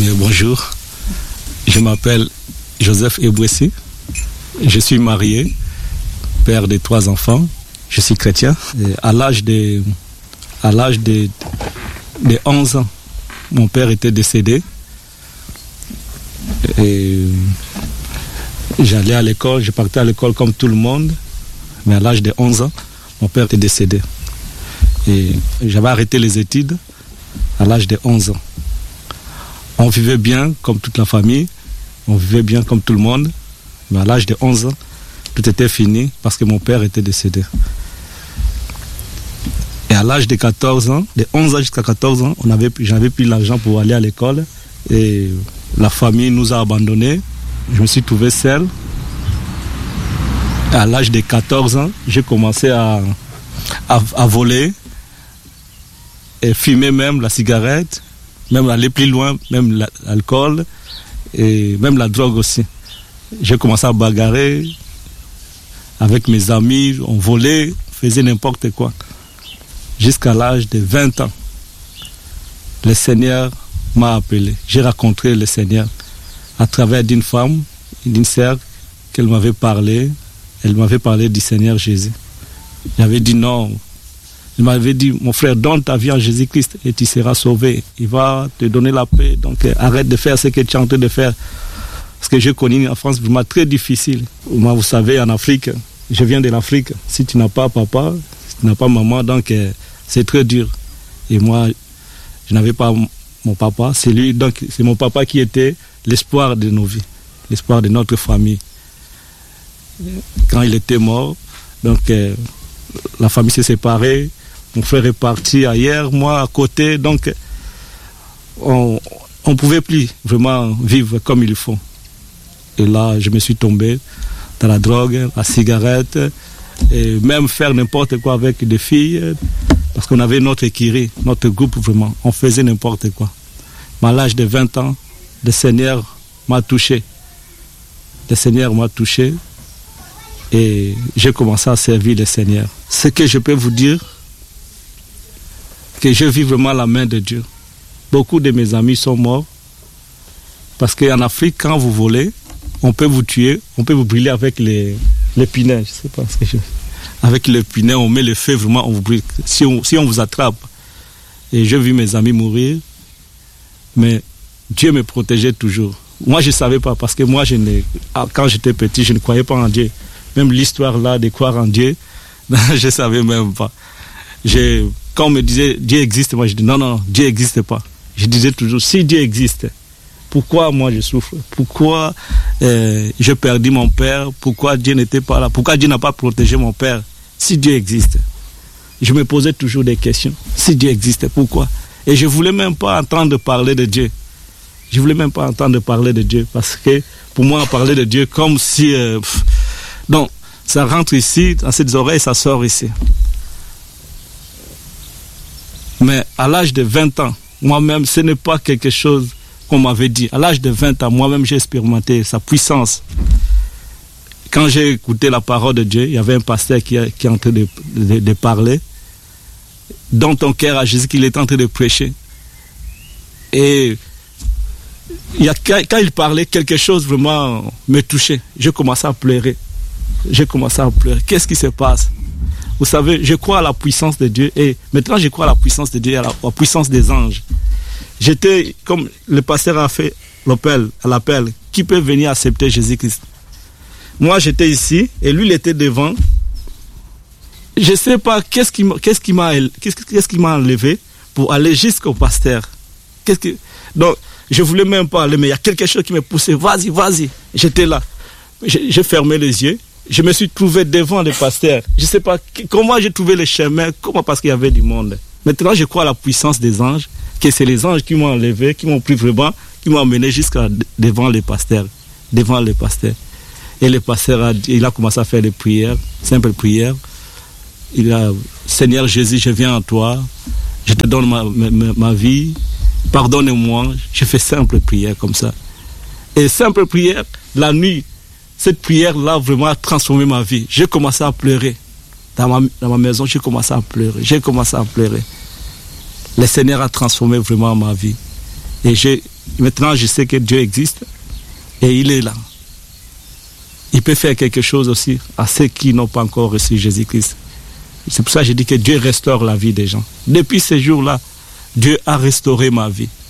Bonjour, je m'appelle Joseph Ebouessi, je suis marié, père de 3 enfants, je suis chrétien. Et à l'âge de 11 ans, mon père était décédé et j'allais à l'école, je partais à l'école comme tout le monde, mais à l'âge de 11 ans, mon père était décédé. Et j'avais arrêté les études à l'âge de 11 ans. On vivait bien comme toute la famille, on vivait bien comme tout le monde, mais à l'âge de 11 ans, tout était fini parce que mon père était décédé. Et à l'âge de 14 ans, de 11 ans jusqu'à 14 ans, j'avais plus l'argent pour aller à l'école et la famille nous a abandonnés. Je me suis trouvé seul. Et à l'âge de 14 ans, j'ai commencé à voler et fumer même la cigarette, même aller plus loin, même l'alcool et même la drogue aussi. J'ai commencé à bagarrer avec mes amis, on volait, on faisait n'importe quoi. Jusqu'à l'âge de 20 ans, le Seigneur m'a appelé. J'ai rencontré le Seigneur à travers d'une femme, d'une sœur, qu'elle m'avait parlé. Elle m'avait parlé du Seigneur Jésus. J'avais dit non. Il m'avait dit, mon frère, donne ta vie à Jésus-Christ et tu seras sauvé. Il va te donner la paix. Donc arrête de faire ce que tu es en train de faire. Parce que j'ai connu en France vraiment très difficile. Moi, vous savez, en Afrique, je viens de l'Afrique. Si tu n'as pas papa, si tu n'as pas maman, donc c'est très dur. Et moi, je n'avais pas mon papa. C'est lui, donc c'est mon papa qui était l'espoir de nos vies, l'espoir de notre famille. Quand il était mort, donc la famille s'est séparée. Mon frère est parti ailleurs, moi à côté, donc on ne pouvait plus vraiment vivre comme il faut. Et là, je me suis tombé dans la drogue, la cigarette, et même faire n'importe quoi avec des filles, parce qu'on avait notre écurie, notre groupe vraiment, on faisait n'importe quoi. Mais à l'âge de 20 ans, le Seigneur m'a touché. Le Seigneur m'a touché et j'ai commencé à servir le Seigneur. Ce que je peux vous dire, que je vis vraiment la main de Dieu. Beaucoup de mes amis sont morts parce qu'en Afrique, quand vous volez, on peut vous tuer, on peut vous brûler avec les pinets. Je sais pas ce que avec les pinets, on met le feu vraiment, on vous brûle. Si on vous attrape. Et j'ai vu mes amis mourir, mais Dieu me protégeait toujours. Moi, je ne savais pas parce que moi, quand j'étais petit, je ne croyais pas en Dieu. Même l'histoire là de croire en Dieu, je ne savais même pas. Quand on me disait Dieu existe, moi je dis non, Dieu n'existe pas. Je disais toujours, si Dieu existe, pourquoi moi je souffre? Pourquoi j'ai perdu mon père? Pourquoi Dieu n'était pas là? Pourquoi Dieu n'a pas protégé mon père? Si Dieu existe. Je me posais toujours des questions. Si Dieu existe, pourquoi? Et je ne voulais même pas entendre parler de Dieu. Je ne voulais même pas entendre parler de Dieu parce que pour moi, parler de Dieu comme si... donc, ça rentre ici, dans ces oreilles, ça sort ici. Mais à l'âge de 20 ans, moi-même, ce n'est pas quelque chose qu'on m'avait dit. À l'âge de 20 ans, moi-même, j'ai expérimenté sa puissance. Quand j'ai écouté la parole de Dieu, il y avait un pasteur qui est en train de parler. Dans ton cœur à Jésus, qu'il est en train de prêcher. Et quand il parlait, quelque chose vraiment me touchait. J'ai commencé à pleurer. Qu'est-ce qui se passe? Vous savez, je crois à la puissance de Dieu et maintenant je crois à la puissance de Dieu et à la puissance des anges. J'étais, comme le pasteur a fait l'appel, qui peut venir accepter Jésus-Christ? Moi j'étais ici et lui il était devant. Je ne sais pas qu'est-ce qui m'a enlevé pour aller jusqu'au pasteur. Donc je ne voulais même pas aller, mais il y a quelque chose qui me poussait. Vas-y. J'étais là. J'ai fermé les yeux. Je me suis trouvé devant le pasteur. Je ne sais pas comment j'ai trouvé le chemin, parce qu'il y avait du monde. Maintenant, je crois à la puissance des anges, que c'est les anges qui m'ont enlevé, qui m'ont pris vraiment, qui m'ont amené jusqu'à devant le pasteur. Et le pasteur, il a commencé à faire des prières, simples prières. Seigneur Jésus, je viens à toi, je te donne ma vie, pardonne-moi. Je fais simple prière comme ça. Et simple prière, la nuit, cette prière-là vraiment a transformé ma vie. J'ai commencé à pleurer. Dans ma maison, j'ai commencé à pleurer. Le Seigneur a transformé vraiment ma vie. Et Maintenant, je sais que Dieu existe et il est là. Il peut faire quelque chose aussi à ceux qui n'ont pas encore reçu Jésus-Christ. C'est pour ça que je dis que Dieu restaure la vie des gens. Depuis ces jours-là, Dieu a restauré ma vie.